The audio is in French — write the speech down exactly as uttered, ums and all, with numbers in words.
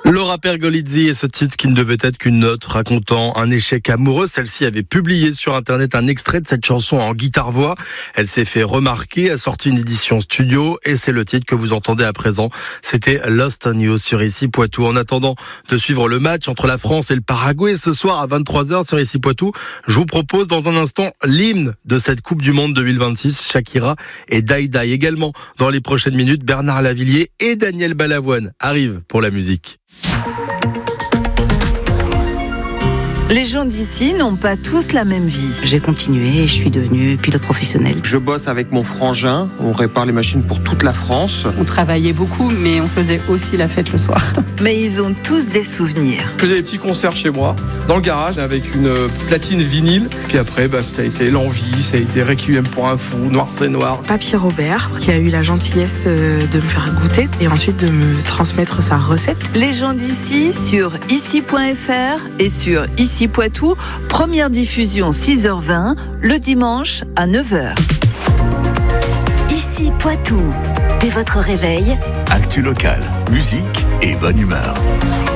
Laura Pergolizzi et ce titre qui ne devait être qu'une note racontant un échec amoureux. Celle-ci avait publié sur internet un extrait de cette chanson en guitare-voix. Elle s'est fait remarquer, a sorti une édition studio et c'est le titre que vous entendez à présent. C'était Lost on You sur Ici Poitou. En attendant de suivre le match entre la France et le Paraguay ce soir à vingt-trois heures sur Ici Poitou, je vous propose dans un instant l'hymne de cette Coupe du Monde deux mille vingt-six, Shakira et Dai Dai. Également dans les prochaines minutes, Bernard Lavilliers et Daniel Balavoine arrivent pour la musique. Les gens d'ici n'ont pas tous la même vie. J'ai continué et je suis devenue pilote professionnel. Je bosse avec mon frangin, on répare les machines pour toute la France. On travaillait beaucoup, mais on faisait aussi la fête le soir. Mais ils ont tous des souvenirs. Je faisais des petits concerts chez moi, dans le garage, avec une platine vinyle. Puis après, bah, ça a été L'Envie, ça a été Requiem pour un fou, Noir c'est Noir. Papy Robert, qui a eu la gentillesse de me faire goûter et ensuite de me transmettre sa recette. Les gens d'ici sur ici point f r et sur Ici Poitou, première diffusion six heures vingt, le dimanche à neuf heures. Ici Poitou, dès votre réveil, actu local, musique et bonne humeur.